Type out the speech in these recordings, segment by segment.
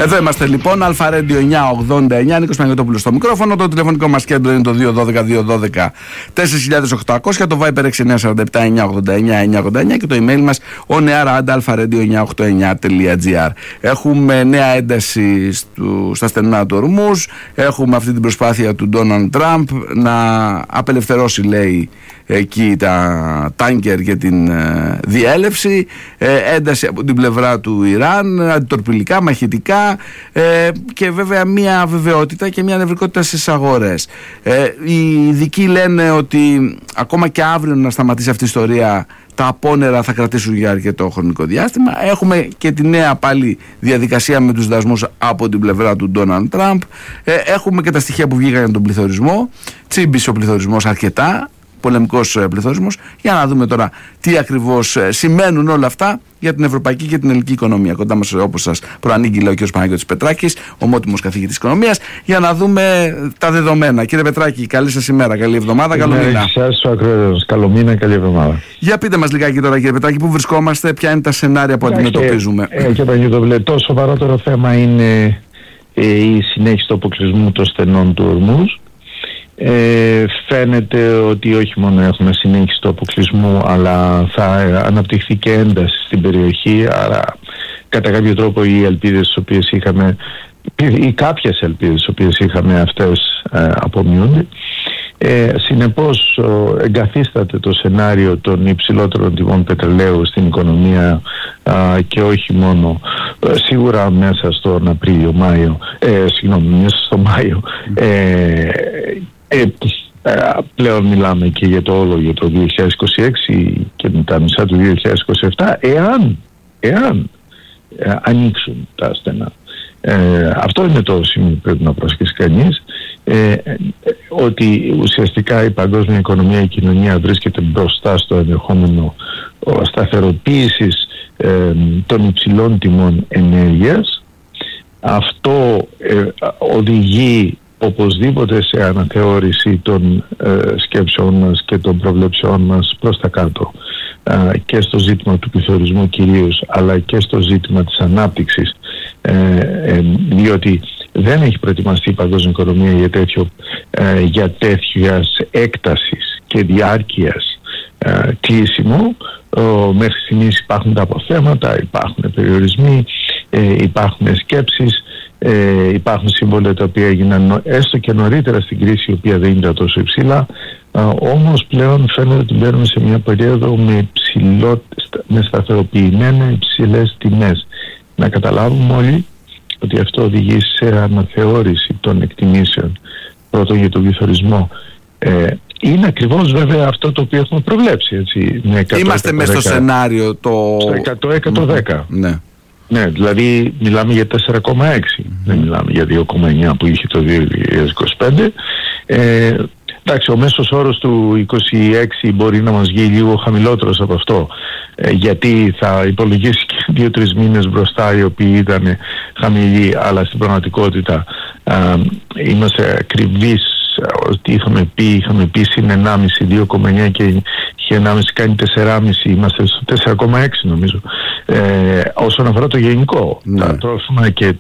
Εδώ είμαστε λοιπόν, Alpha Radio 989, Νίκος Παναγιώτοπουλος στο μικρόφωνο. Το τηλεφωνικό μας κέντρο είναι το 212-212-4800, το Viber 6947-989-989 και το email μας oneair@alpharadio989.gr. Έχουμε νέα ένταση στα στενά του Ορμούζ. Έχουμε αυτή την προσπάθεια του Ντόναλντ Τραμπ να απελευθερώσει, λέει, εκεί τα τάνκερ και την διέλευση. Ένταση από την πλευρά του Ιράν, αντιτορπιλικά, μαχητικά, και βέβαια μια αβεβαιότητα και μια νευρικότητα στις αγορές. Οι ειδικοί λένε ότι ακόμα και αύριο να σταματήσει αυτή η ιστορία, τα απόνερα θα κρατήσουν για αρκετό χρονικό διάστημα. Έχουμε και τη νέα πάλι διαδικασία με τους δασμούς από την πλευρά του Ντόναλντ Τραμπ. Έχουμε και τα στοιχεία που βγήκαν για τον πληθωρισμό. Τσίμπησε ο πληθωρισμός αρκετά, πολεμικός πληθωρισμός. Για να δούμε τώρα τι ακριβώς σημαίνουν όλα αυτά για την ευρωπαϊκή και την ελληνική οικονομία. Κοντά μας, όπως σας προανήγγειλε ο κ. Παναγιώτης Πετράκης, ομότιμος καθηγητής οικονομίας, για να δούμε τα δεδομένα. Κύριε Πετράκη, καλή σας ημέρα, καλή εβδομάδα, καλό μήνα. Καλό μήνα, καλή εβδομάδα. Για πείτε μας λιγάκι τώρα, κύριε Πετράκη, πού βρισκόμαστε, ποια είναι τα σενάρια που αντιμετωπίζουμε. Κύριε Παναγιώτοπουλε, το σοβαρότερο θέμα είναι η συνέχιση του αποκλεισμού των στενών του Ορμούζ. Φαίνεται ότι όχι μόνο έχουμε συνέχιση του αποκλεισμού, αλλά θα αναπτυχθεί και ένταση στην περιοχή, άρα κατά κάποιο τρόπο οι ελπίδες τις οποίες είχαμε, ή κάποιες ελπίδες τις οποίες είχαμε, αυτές απομειούνται. Συνεπώς εγκαθίσταται το σενάριο των υψηλότερων τιμών πετρελαίου στην οικονομία, και όχι μόνο, σίγουρα μέσα στον Απρίλιο-Μάιο, μέσα στο Μάιο. Πλέον μιλάμε και για το όλο για το 2026 και τα μισά του 2027, εάν ανοίξουν τα στενά. Αυτό είναι το σημείο που πρέπει να προσέξει κανείς, ότι ουσιαστικά η παγκόσμια οικονομία, η κοινωνία βρίσκεται μπροστά στο ενδεχόμενο σταθεροποίησης των υψηλών τιμών ενέργειας. Αυτό οδηγεί οπωσδήποτε σε αναθεώρηση των σκέψεων μας και των προβλέψεών μας προς τα κάτω, και στο ζήτημα του πληθωρισμού κυρίως, αλλά και στο ζήτημα της ανάπτυξης, διότι δεν έχει προετοιμαστεί η παγκόσμια οικονομία για τέτοιας έκτασης και διάρκειας κλείσιμο. Μέχρι στιγμής υπάρχουν τα αποθέματα, υπάρχουν περιορισμοί, υπάρχουν σκέψεις, υπάρχουν σύμβολα τα οποία έγιναν έστω και νωρίτερα στην κρίση, η οποία δεν ήταν τόσο υψηλά. Όμως πλέον φαίνεται ότι μπαίνουμε σε μια περίοδο με σταθεροποιημένα υψηλές τιμές. Να καταλάβουμε όλοι ότι αυτό οδηγεί σε αναθεώρηση των εκτιμήσεων, πρώτον για τον πληθωρισμό. Είναι ακριβώς βέβαια αυτό το οποίο έχουμε προβλέψει, έτσι. Είμαστε μέσα στο σενάριο το 100-110. Ναι. Ναι, δηλαδή μιλάμε για 4,6, δεν μιλάμε για 2,9 που είχε το 2025. Εντάξει, ο μέσος όρος του 26 μπορεί να μας βγει λίγο χαμηλότερος από αυτό, γιατί θα υπολογίσει και 2-3 μήνες μπροστά οι οποίοι ήταν χαμηλοί, αλλά στην πραγματικότητα είμαστε ακριβείς ότι είχαμε πει συν 1,5, 2,9 και είχε 1,5 κάνει 4,5, είμαστε στο 4,6 νομίζω. Όσον αφορά το γενικό, τα τρόφιμα και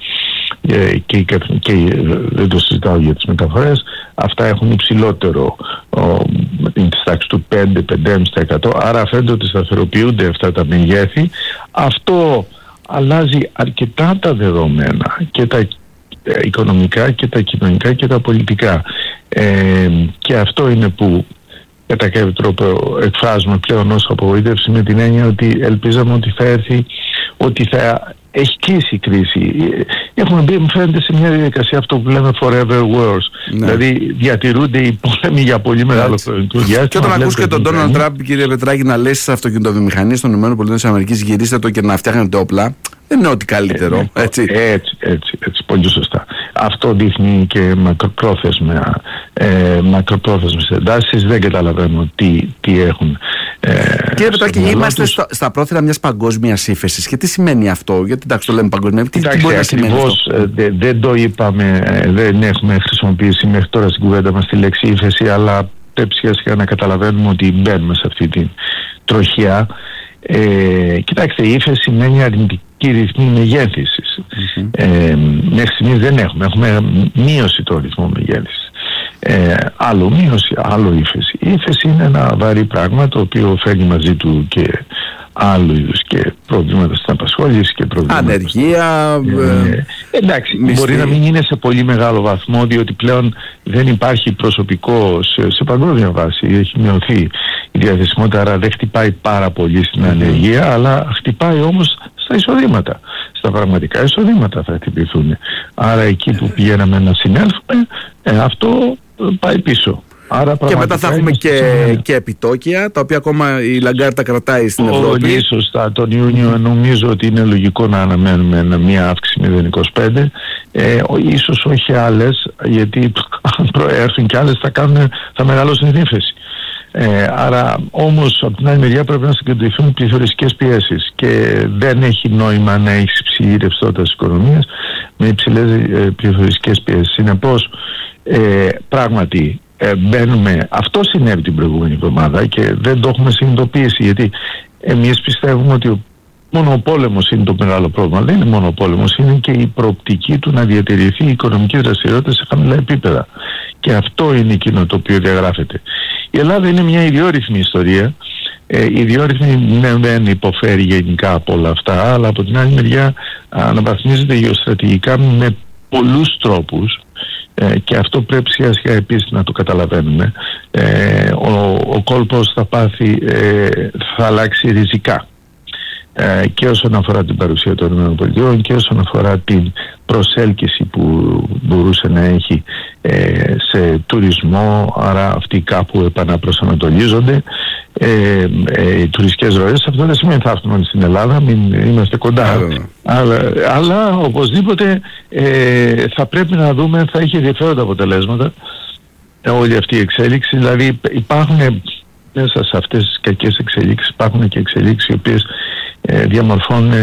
δεν το συζητάω για τις μεταφορές, αυτά έχουν υψηλότερο, είναι της τάξης του 5-5,5%, άρα φαίνεται ότι σταθεροποιούνται αυτά τα μεγέθη. Αυτό αλλάζει αρκετά τα δεδομένα, και τα οικονομικά και τα κοινωνικά και τα πολιτικά, και αυτό είναι που κατά κάποιο τρόπο εκφράζουμε πλέον ως απογοήτευση, με την έννοια ότι ελπίζαμε ότι θα έρθει, ότι θα έχει κλείσει η κρίση. Έχουμε μπει, μου φαίνεται, σε μια διαδικασία αυτό που λέμε forever wars. Ναι. Δηλαδή διατηρούνται οι πόλεμοι για πολύ μεγάλο χρονικό διάστημα. Και όταν ακούς και τον Ντόναλντ Τραμπ, κύριε Πετράκη, να λέει στις αυτοκινητοβιομηχανίες των ΗΠΑ, γυρίστε το και να φτιάχνετε όπλα, δεν είναι ό,τι καλύτερο. Έτσι, πολύ σωστά. Αυτό δείχνει και μακροπρόθεσμες εντάσεις. Δεν καταλαβαίνω τι έχουν. Κύριε Πετράκη, είμαστε στα πρόθυρα μιας παγκόσμιας ύφεσης. Και τι σημαίνει αυτό? Γιατί εντάξει, το λέμε παγκόσμια. Τι μπορεί να σημαίνει αυτό? Δεν το είπαμε, δεν έχουμε χρησιμοποιήσει μέχρι τώρα στην κουβέντα μας τη λέξη ύφεση, αλλά πρέπει σιγά να καταλαβαίνουμε ότι μπαίνουμε σε αυτή την τροχιά. Κοιτάξτε, η ύφεση σημαίνει και ρυθμοί μεγέθυνσης. Μέχρι στιγμής δεν έχουμε μείωση το ρυθμό μεγέθυνσης. Άλλο μείωση, άλλο ύφεση. Η ύφεση είναι ένα βαρύ πράγμα το οποίο φέρνει μαζί του και άλλου είδους και προβλήματα στην απασχόληση και προβλήματα ανεργία, εντάξει, μπορεί να μην είναι σε πολύ μεγάλο βαθμό, διότι πλέον δεν υπάρχει προσωπικό σε παγκόσμια βάση, έχει μειωθεί η διαθεσιμότητα, άρα δεν χτυπάει πάρα πολύ στην ανεργία, αλλά χτυπάει όμως στα εισοδήματα, στα πραγματικά εισοδήματα θα χτυπηθούν, άρα εκεί που πηγαίναμε να συνέλθουμε, αυτό πάει πίσω. Άρα, και μετά θα έχουμε και επιτόκια, τα οποία ακόμα η Λαγκάρ τα κρατάει στην Ευρώπη. Πολύ σωστά. Τον Ιούνιο νομίζω ότι είναι λογικό να αναμένουμε μια αύξηση 0,25. Ίσως όχι άλλες, γιατί αν προέρθουν και άλλες θα μεγαλώσουν την ύφεση. Άρα όμως από την άλλη μεριά πρέπει να συγκεντρωθούν πληθωριστικές πιέσεις και δεν έχει νόημα να έχει υψηλή ρευστότητα της οικονομίας με υψηλές πληθωριστικές πιέσεις. Συνεπώς πράγματι μπαίνουμε, αυτό συνέβη την προηγούμενη εβδομάδα και δεν το έχουμε συνειδητοποιήσει, γιατί εμείς πιστεύουμε ότι μόνο ο πόλεμος είναι το μεγάλο πρόβλημα. Δεν είναι μόνο ο πόλεμος, είναι και η προοπτική του να διατηρηθεί η οικονομική δραστηριότητα σε χαμηλά επίπεδα, και αυτό είναι εκείνο το οποίο διαγράφεται. Η Ελλάδα είναι μια ιδιόρυθμη ιστορία. Η ιδιόρυθμη δεν υποφέρει γενικά από όλα αυτά, αλλά από την άλλη μεριά αναβαθμίζεται γεωστρατηγικά με πολλούς τρόπους. Και αυτό πρέπει σιγά σιγά επίσης να το καταλαβαίνουμε. Ο κόλπος θα αλλάξει ριζικά, και όσον αφορά την παρουσία των ΗΠΑ και όσον αφορά την προσέλκυση που μπορούσε να έχει σε τουρισμό, άρα αυτοί κάπου επαναπροσανατολίζονται. Οι τουριστικές ροές, αυτό δεν σημαίνει θα έρθουν όλοι στην Ελλάδα, μην είμαστε κοντά, αλλά οπωσδήποτε θα πρέπει να δούμε, θα έχει ενδιαφέροντα αποτελέσματα όλη αυτή η εξέλιξη. Δηλαδή υπάρχουν μέσα σε αυτές τις κακές εξελίξεις, υπάρχουν και εξελίξεις οι οποίες διαμορφώνουν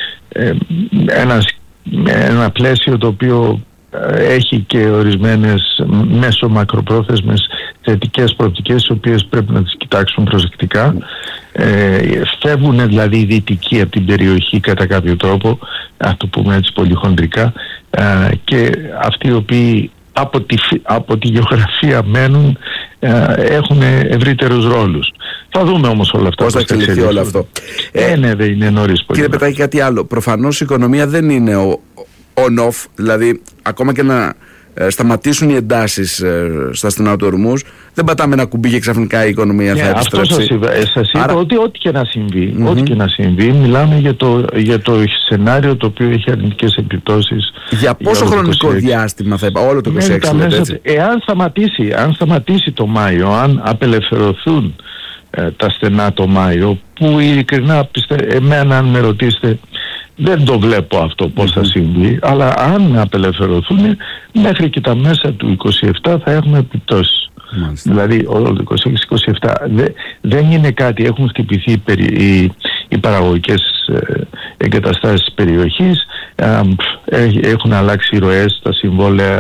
ένα πλαίσιο το οποίο έχει και ορισμένες μέσω μακροπρόθεσμες θετικές προοπτικές, τις οποίες πρέπει να τις κοιτάξουμε προσεκτικά. Φεύγουν δηλαδή οι δυτικοί από την περιοχή κατά κάποιο τρόπο, να το πούμε έτσι πολύ χοντρικά, και αυτοί οι οποίοι από τη γεωγραφία μένουν, έχουν ευρύτερους ρόλους. Θα δούμε όμως όλα αυτά. Πώς θα εξελιχθεί όλο αυτό. Ναι, δεν είναι νωρίς πολύ. Κύριε Πετράκη, κάτι άλλο. Προφανώς η οικονομία δεν είναι on-off, δηλαδή ακόμα και να σταματήσουν οι εντάσεις στα στενά του ορμούς, δεν πατάμε ένα κουμπί και ξαφνικά η οικονομία θα επιστρέψει. Αυτό σας είπα. Άρα, ότι ό,τι και να συμβεί, μιλάμε για το σενάριο το οποίο έχει αρνητικές επιπτώσεις. Για πόσο χρονικό διάστημα θα όλο το 2026? Αν σταματήσει το Μάιο, αν απελευθερωθούν τα στενά το Μάιο, που ειλικρινά εμένα αν με ρωτήσετε δεν το βλέπω αυτό πώς θα συμβεί, αλλά αν απελευθερωθούν μέχρι και τα μέσα του 27 θα έχουμε επιπτώσεις. Δηλαδή όλο το 26-27 δεν είναι κάτι, έχουν χτυπηθεί οι παραγωγικές εγκαταστάσεις της περιοχής, έχουν αλλάξει οι ροές, τα συμβόλαια,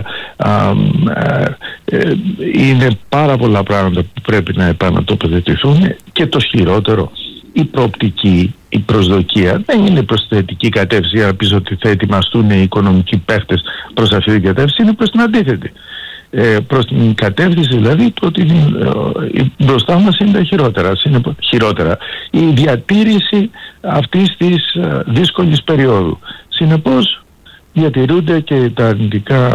είναι πάρα πολλά πράγματα που πρέπει να επανατοποθετηθούν, και το χειρότερο, η προοπτική, η προσδοκία δεν είναι προς τη θετική κατεύθυνση, για να πεις ότι θα ετοιμαστούν οι οικονομικοί παίχτες προς αυτή την κατεύθυνση, είναι προς την αντίθετη. Προς την κατεύθυνση δηλαδή το ότι μπροστά μας είναι τα χειρότερα. Η διατήρηση αυτής της δύσκολης περίοδου. Συνεπώς διατηρούνται και τα αρνητικά